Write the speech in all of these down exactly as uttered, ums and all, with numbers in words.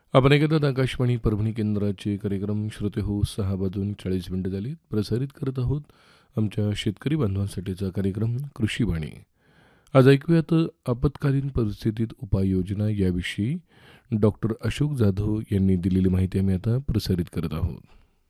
आपण ऐकतात आकाशवाणी परभणी केंद्राचे कार्यक्रम श्रोते हो सहा वाजून चाळीस मिनिटं झाली प्रसारित करत आहोत आमच्या शेतकरी बांधवांसाठीचा कार्यक्रम कृषीवाणी. आज ऐकूयात आपत्कालीन परिस्थितीत उपाययोजना याविषयी डॉक्टर अशोक जाधव यांनी दिलेली माहिती आम्ही आता प्रसारित करत आहोत.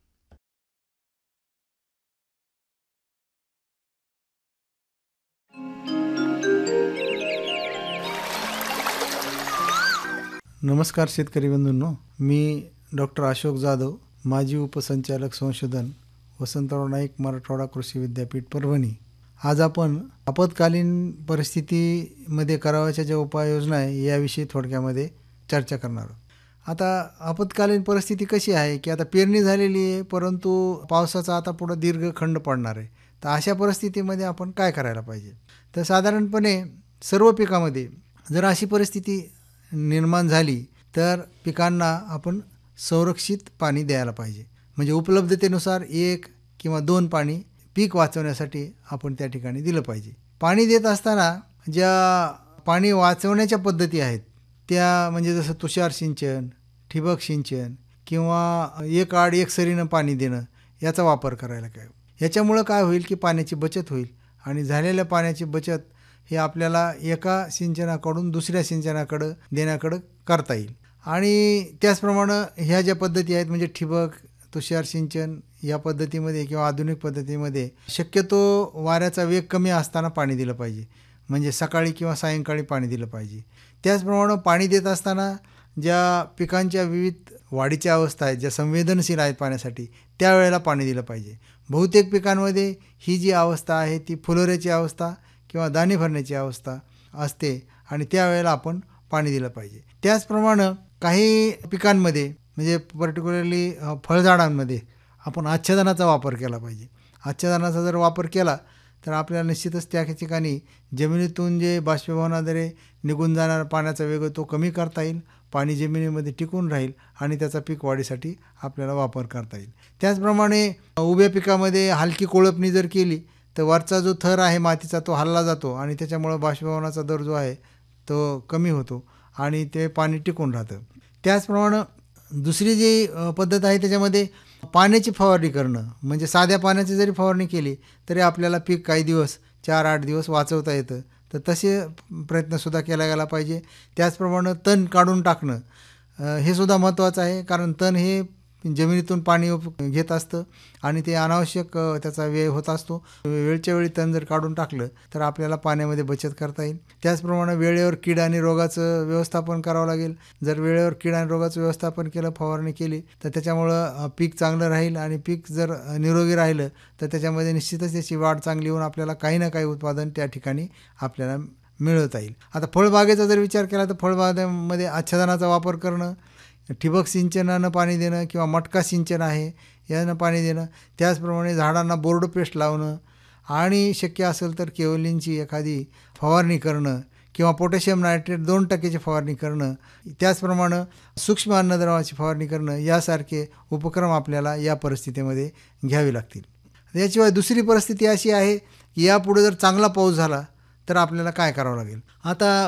नमस्कार शेतकरी बंधूंनो, मी डॉक्टर अशोक जाधव, माजी उपसंचालक संशोधन, वसंतराव नाईक मराठवाडा कृषी विद्यापीठ परभणी. आज आपण आपत्कालीन परिस्थितीमध्ये करावयाच्या ज्या उपाययोजना आहे याविषयी थोडक्यामध्ये चर्चा करणार आहोत. आता आपत्कालीन परिस्थिती कशी आहे की आता पेरणी झालेली आहे, परंतु पावसाचा आता पुढं दीर्घ खंड पडणार आहे. तर अशा परिस्थितीमध्ये आपण काय करायला पाहिजे? तर साधारणपणे सर्व पिकामध्ये जर अशी परिस्थिती निर्माण झाली तर पिकांना आपण संरक्षित पाणी द्यायला पाहिजे. म्हणजे उपलब्धतेनुसार एक किंवा दोन पाणी पीक वाचवण्यासाठी आपण त्या ठिकाणी दिलं पाहिजे. पाणी देत असताना ज्या पाणी वाचवण्याच्या पद्धती आहेत त्या म्हणजे जसं तुषार सिंचन, ठिबक सिंचन किंवा एक आड एक सरीनं पाणी देणं याचा वापर करायला काय. याच्यामुळं काय होईल की पाण्याची बचत होईल आणि झालेल्या पाण्याची बचत हे आपल्याला एका सिंचनाकडून दुसऱ्या सिंचनाकडं देण्याकडं करता येईल. आणि त्याचप्रमाणे ह्या ज्या पद्धती आहेत म्हणजे ठिबक, तुषार सिंचन या पद्धतीमध्ये किंवा आधुनिक पद्धतीमध्ये शक्यतो वाऱ्याचा वेग कमी असताना पाणी दिलं पाहिजे. म्हणजे सकाळी किंवा सायंकाळी पाणी दिलं पाहिजे. त्याचप्रमाणे पाणी देत असताना ज्या पिकांच्या विविध वाढीच्या अवस्था आहेत ज्या संवेदनशील आहेत पाण्यासाठी त्यावेळेला पाणी दिलं पाहिजे. बहुतेक पिकांमध्ये ही जी अवस्था आहे ती फुलोऱ्याची अवस्था किंवा दाणे भरण्याची अवस्था असते आणि त्यावेळेला आपण पाणी दिलं पाहिजे. त्याचप्रमाणे काही पिकांमध्ये म्हणजे पर्टिक्युलरली फळझाडांमध्ये आपण आच्छादनाचा वापर केला पाहिजे. आच्छादनाचा जर वापर केला तर आपल्याला निश्चितच त्या ठिकाणी जमिनीतून जे बाष्पीभवनाद्वारे निघून जाणारा पाण्याचा वेग तो कमी करता येईल, पाणी जमिनीमध्ये टिकून राहील आणि त्याचा पीक वाढीसाठी आपल्याला वापर करता येईल. त्याचप्रमाणे उभ्या पिकामध्ये हलकी कोळपणी जर केली तर वरचा जो थर आहे मातीचा तो हलला जातो आणि त्याच्यामुळं बाष्पीभवनाचा दर जो आहे तो कमी होतो आणि ते पाणी टिकून राहतं. त्याचप्रमाणे दुसरी जी पद्धत आहे त्याच्यामध्ये पाण्याची फवारणी करणं. म्हणजे साध्या पाण्याची जरी फवारणी केली तरी आपल्याला पीक काही दिवस चार आठ दिवस वाचवता येतं. तर तसे प्रयत्नसुद्धा केला गेला पाहिजे. त्याचप्रमाणे तण काढून टाकणं हे सुद्धा महत्त्वाचं आहे, कारण तण हे जमिनीतून पाणी घेत असतं आणि ते अनावश्यक त्याचा व्यय होत असतो. वेळच्या वेळी तण जर काढून टाकलं तर आपल्याला पाण्यामध्ये बचत करता येईल. त्याचप्रमाणे वेळेवर कीड आणि रोगाचं व्यवस्थापन करावं लागेल. जर वेळेवर कीड आणि रोगाचं व्यवस्थापन केलं, फवारणी केली तर त्याच्यामुळं पीक चांगलं राहील आणि पीक जर निरोगी राहिलं तर त्याच्यामध्ये निश्चितच त्याची वाढ चांगली होऊन आपल्याला काही ना काही उत्पादन त्या ठिकाणी आपल्याला मिळवता येईल. आता फळबागेचा जर विचार केला तर फळबागेमध्ये आच्छादनाचा वापर करणं, ठिबक सिंचनानं पाणी देणं किंवा मटका सिंचन आहे यानं पाणी देणं, त्याचप्रमाणे झाडांना बोर्ड पेस्ट लावणं आणि शक्य असेल तर केवलिनची एखादी फवारणी करणं किंवा पोटॅशियम नायट्रेट दोन टक्क्याची फवारणी करणं, त्याचप्रमाणे सूक्ष्म अन्नद्रव्याची फवारणी करणं यासारखे उपक्रम आपल्याला या परिस्थितीमध्ये घ्यावे लागतील. याशिवाय दुसरी परिस्थिती अशी आहे की यापुढे जर चांगला पाऊस झाला तर आपल्याला काय करावं लागेल. आता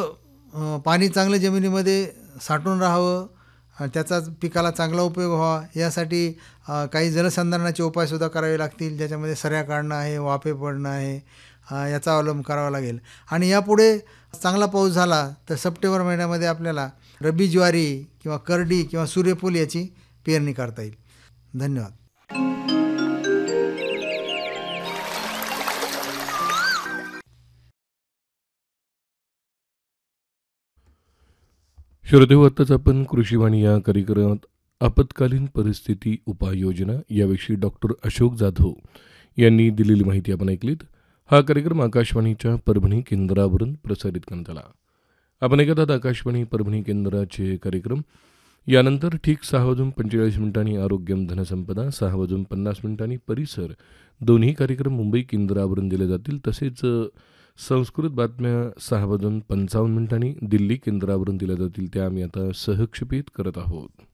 पुढं पाणी चांगलं जमिनीमध्ये साठून राहावं, त्याचा पिकाला चांगला उपयोग व्हावा यासाठी काही जलसंधारणाचे उपायसुद्धा करावे लागतील, ज्याच्यामध्ये सऱ्या काढणं आहे, वाफे पडणं आहे, याचा अवलंब करावा लागेल. आणि यापुढे चांगला पाऊस झाला तर सप्टेंबर महिन्यामध्ये आपल्याला रब्बी ज्वारी किंवा करडी किंवा सूर्यफूल याची पेरणी करता येईल. धन्यवाद. श्रोतेहो, आत्ताच आपण कृषीवाणी या कार्यक्रमात आपत्कालीन परिस्थिती उपाययोजना याविषयी डॉक्टर अशोक जाधव यांनी दिलेली माहिती आपण ऐकलीत. हा कार्यक्रम आकाशवाणीच्या परभणी केंद्रावरून प्रसारित करण्यात आला. आपण ऐकतात आकाशवाणी परभणी केंद्राचे कार्यक्रम. यानंतर ठीक सहा वाजून पंचेचाळीस मिनिटांनी आरोग्यम धनसंपदा, सहा वाजून पन्नास मिनिटांनी परिसर दोन्ही कार्यक्रम मुंबई केंद्रावरून दिले जातील. तसेच संस्कृत बातम्या सहा वाजून पंचावन्न मिनिटांनी दिल्ली केंद्रावरून दिल्या जातील. त्या आम्ही आता सहक्षेपित करत आहोत.